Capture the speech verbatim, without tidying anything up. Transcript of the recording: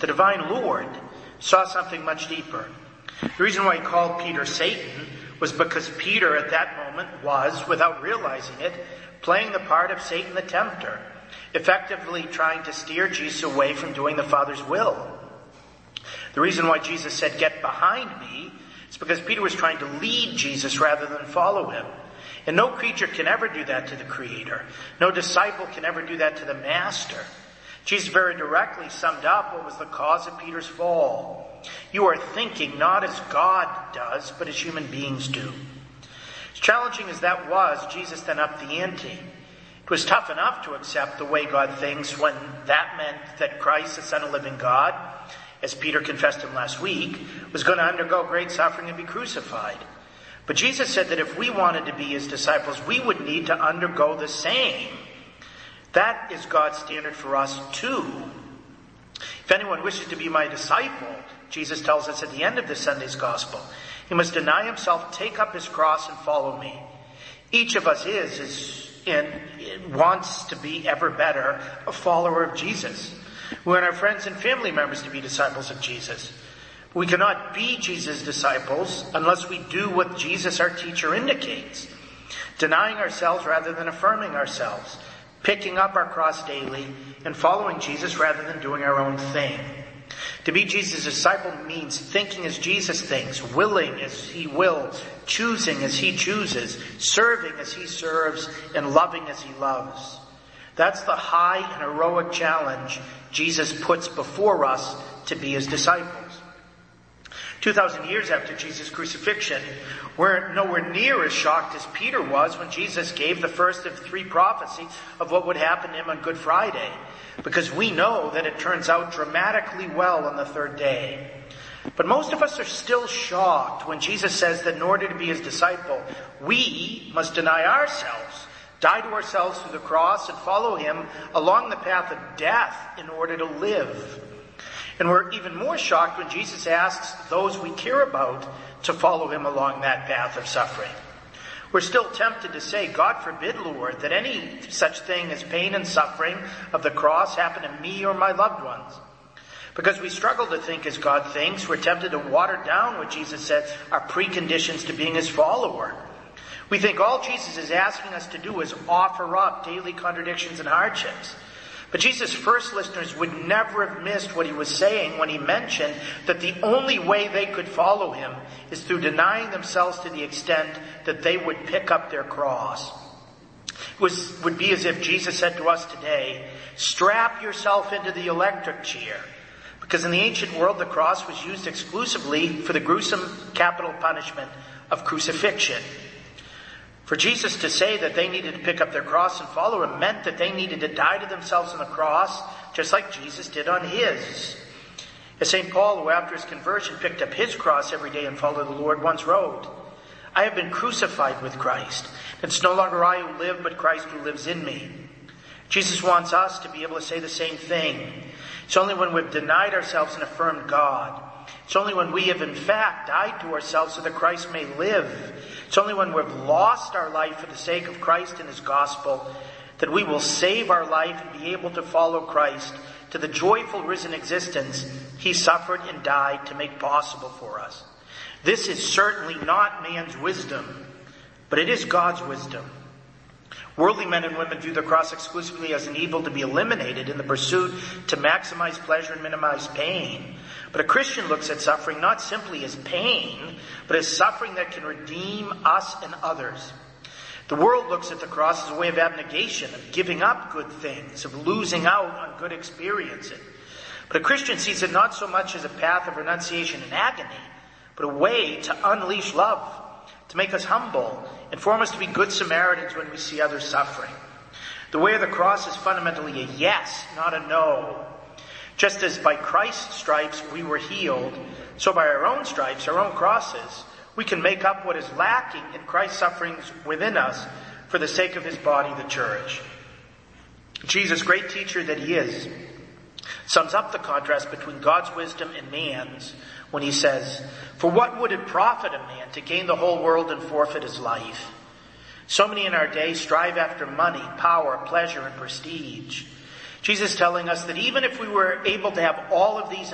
The divine Lord saw something much deeper. The reason why he called Peter Satan was because Peter at that moment was, without realizing it, playing the part of Satan the tempter, effectively trying to steer Jesus away from doing the Father's will. The reason why Jesus said, "Get behind me," is because Peter was trying to lead Jesus rather than follow him. And no creature can ever do that to the Creator. No disciple can ever do that to the Master. Jesus very directly summed up what was the cause of Peter's fall. You are thinking not as God does, but as human beings do. As challenging as that was, Jesus then upped the ante. It was tough enough to accept the way God thinks when that meant that Christ, the Son of the living God, as Peter confessed him last week, was going to undergo great suffering and be crucified. But Jesus said that if we wanted to be his disciples, we would need to undergo the same. That is God's standard for us too. If anyone wishes to be my disciple, Jesus tells us at the end of this Sunday's gospel, he must deny himself, take up his cross, and follow me. Each of us is, is and wants to be ever better a follower of Jesus. We want our friends and family members to be disciples of Jesus. We cannot be Jesus' disciples unless we do what Jesus, our teacher, indicates. Denying ourselves rather than affirming ourselves. Picking up our cross daily and following Jesus rather than doing our own thing. To be Jesus' disciple means thinking as Jesus thinks, willing as he wills, choosing as he chooses, serving as he serves, and loving as he loves. That's the high and heroic challenge Jesus puts before us to be his disciples. Two thousand years after Jesus' crucifixion, we're nowhere near as shocked as Peter was when Jesus gave the first of three prophecies of what would happen to him on Good Friday, because we know that it turns out dramatically well on the third day. But most of us are still shocked when Jesus says that in order to be his disciple, we must deny ourselves, die to ourselves through the cross, and follow him along the path of death in order to live. And we're even more shocked when Jesus asks those we care about to follow him along that path of suffering. We're still tempted to say, God forbid, Lord, that any such thing as pain and suffering of the cross happen to me or my loved ones. Because we struggle to think as God thinks, we're tempted to water down what Jesus said are preconditions to being his follower. We think all Jesus is asking us to do is offer up daily contradictions and hardships. But Jesus' first listeners would never have missed what he was saying when he mentioned that the only way they could follow him is through denying themselves to the extent that they would pick up their cross. It was, would be as if Jesus said to us today, strap yourself into the electric chair. Because in the ancient world, the cross was used exclusively for the gruesome capital punishment of crucifixion. For Jesus to say that they needed to pick up their cross and follow him meant that they needed to die to themselves on the cross, just like Jesus did on his. As Saint Paul, who after his conversion picked up his cross every day and followed the Lord, once wrote, I have been crucified with Christ. It's no longer I who live, but Christ who lives in me. Jesus wants us to be able to say the same thing. It's only when we've denied ourselves and affirmed God. It's only when we have in fact died to ourselves so that Christ may live. It's only when we've lost our life for the sake of Christ and his gospel that we will save our life and be able to follow Christ to the joyful risen existence he suffered and died to make possible for us. This is certainly not man's wisdom, but it is God's wisdom. Worldly men and women view the cross exclusively as an evil to be eliminated in the pursuit to maximize pleasure and minimize pain. But a Christian looks at suffering not simply as pain, but as suffering that can redeem us and others. The world looks at the cross as a way of abnegation, of giving up good things, of losing out on good experiences. But a Christian sees it not so much as a path of renunciation and agony, but a way to unleash love, to make us humble, and form us to be good Samaritans when we see others suffering. The way of the cross is fundamentally a yes, not a no. Just as by Christ's stripes we were healed, so by our own stripes, our own crosses, we can make up what is lacking in Christ's sufferings within us for the sake of his body, the church. Jesus, great teacher that he is, sums up the contrast between God's wisdom and man's when he says, for what would it profit a man to gain the whole world and forfeit his life? So many in our day strive after money, power, pleasure, and prestige. Jesus telling us that even if we were able to have all of these